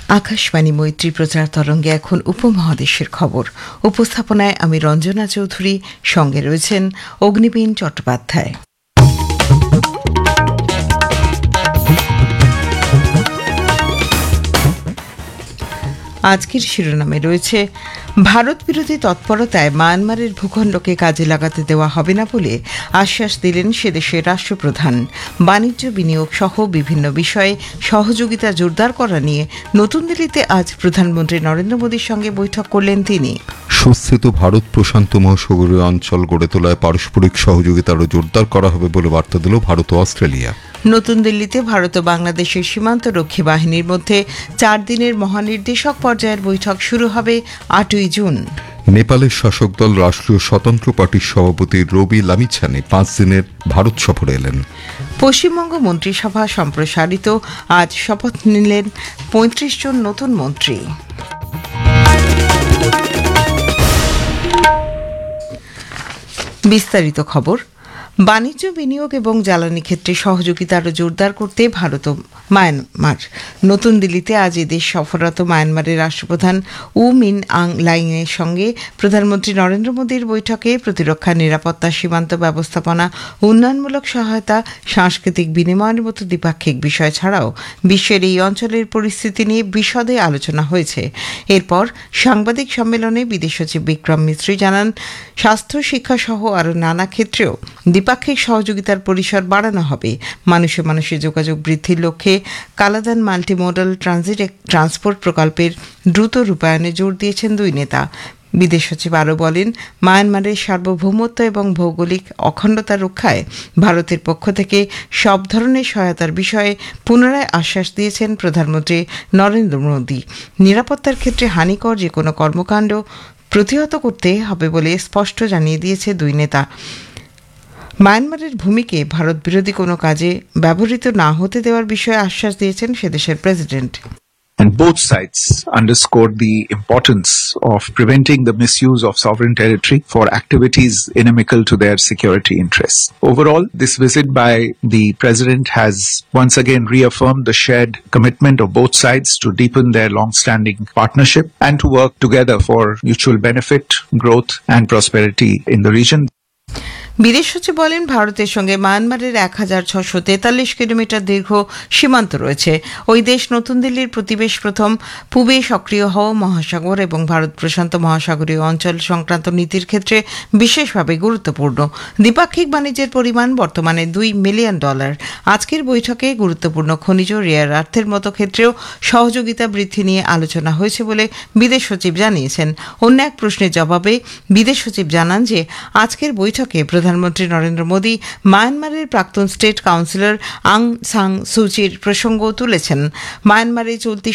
আকাশবাণী মৈত্রী প্রচার তরঙ্গে এখন উপমহাদেশের খবর। উপস্থাপনায় আমি রঞ্জনা চৌধুরী, সঙ্গে রয়েছেন অগ্নিবীণ চট্টোপাধ্যায়। আজকের শিরোনামে রয়েছে, ভারত বিরোধী তৎপরতায় মায়ানমারের ভূখণ্ডকে কাজে লাগাতে দেওয়া হবে না বলে আশ্বাস দিলেন সে দেশের রাষ্ট্রপ্রধান। বাণিজ্য, বিনিয়োগ সহ বিভিন্ন বিষয়ে সহযোগিতা জোরদার করা নিয়ে নতুন দিল্লিতে আজ প্রধানমন্ত্রী নরেন্দ্র মোদীর সঙ্গে বৈঠক করলেন তিনি। সুস্থিত ভারত প্রশান্ত মহাসাগরীয় অঞ্চল গড়ে তোলায় পারস্পরিক সহযোগিতা আরও জোরদার করা হবে বলে বার্তা দিল ভারত ও অস্ট্রেলিয়া। নতুন দিল্লিতে ভারত ও বাংলাদেশের সীমান্তরক্ষী বাহিনীর মধ্যে 4 দিনের মহানির্দেশক পর্যায়ের বৈঠক শুরু হবে 8ই জুন। নেপালের শাসক দল রাষ্ট্রীয় স্বতন্ত্র পার্টির সভাপতি রবি লামিছানে 5 দিনের ভারত সফরে এলেন। পশ্চিমবঙ্গ মন্ত্রিসভা সম্প্রসারিত, আজ শপথ নিলেন 35 জন নতুন মন্ত্রী। বিস্তারিত খবর। বাণিজ্য, বিনিয়োগ এবং জ্বালানি ক্ষেত্রে সহযোগিতা আরও জোরদার করতে ভারত ও মায়ানমার। নতুন দিল্লিতে আজ এদেশ সফররত মায়ানমারের রাষ্ট্রপ্রধান উ মিন আং লাইংয়ের সঙ্গে প্রধানমন্ত্রী নরেন্দ্র মোদীর বৈঠকে প্রতিরক্ষা, নিরাপত্তা, সীমান্ত ব্যবস্থাপনা, উন্নয়নমূলক সহায়তা, সাংস্কৃতিক বিনিময়ের মতো দ্বিপাক্ষিক বিষয় ছাড়াও বিশ্বের এই অঞ্চলের পরিস্থিতি নিয়ে বিশদে আলোচনা হয়েছে। এরপর সাংবাদিক সম্মেলনে বিদেশ সচিব বিক্রম মিস্ত্রি জানান, স্বাস্থ্য, শিক্ষা সহ আরও নানা ক্ষেত্রেও দ্বিপাক্ষিক সহযোগিতার পরিসর বাড়ানো হবে। মানুষে মানুষে যোগাযোগ বৃদ্ধির লক্ষ্যে কালাদান মাল্টিমোডাল ট্রান্সপোর্ট প্রকল্পের দ্রুত রূপায়ণে জোর দিয়েছেন দুই নেতা। বিদেশ সচিব আরও বলেন, মায়ানমারের সার্বভৌমত্ব এবং ভৌগোলিক অখণ্ডতা রক্ষায় ভারতের পক্ষ থেকে সব ধরনের সহায়তার বিষয়ে পুনরায় আশ্বাস দিয়েছেন প্রধানমন্ত্রী নরেন্দ্র মোদী। নিরাপত্তার ক্ষেত্রে হানিকর যে কোনো কর্মকাণ্ড প্রতিহত করতে হবে বলে স্পষ্ট জানিয়ে দিয়েছে দুই নেতা। মায়ানমারের ভূমিকে ভারত বিরোধী কোনো কাজে ব্যবহৃত না হতে দেওয়ার বিষয়ে আশ্বাস দিয়েছেন সে দেশের president. And both sides underscored the importance of preventing the misuse of sovereign territory for activities inimical to their security interests. Overall, this visit by the President has once again reaffirmed the shared commitment of both sides to deepen their long-standing partnership and to work together for mutual benefit, growth and prosperity in the region. বিদেশ সচিব বলেন, ভারতের সঙ্গে মায়ানমারের 1643 kilometre দীর্ঘ সীমান্ত রয়েছে। ওই দেশ নতুন দিল্লির প্রতিবেশ, প্রথম পূবে সক্রিয় হওয়া মহাসাগর এবং ভারত প্রশান্ত মহাসাগরীয় অঞ্চল সংক্রান্ত নীতির ক্ষেত্রে বিশেষভাবে গুরুত্বপূর্ণ। দ্বিপাক্ষিক বাণিজ্যের পরিমাণ বর্তমানে $2 মিলিয়ন। আজকের বৈঠকে গুরুত্বপূর্ণ খনিজ, রেয়ার আর্থের মতো ক্ষেত্রেও সহযোগিতা বৃদ্ধি নিয়ে আলোচনা হয়েছে বলে বিদেশ সচিব জানিয়েছেন। অন্য এক প্রশ্নের জবাবে বিদেশ সচিব জানান যে আজকের বৈঠকে প্রধানমন্ত্রী নরেন্দ্র মোদী মায়ানমারের প্রাক্তন স্টেট কাউন্সিলর আং সাং সুচির প্রসঙ্গ তুলেছেন। মায়ানমারে চলতি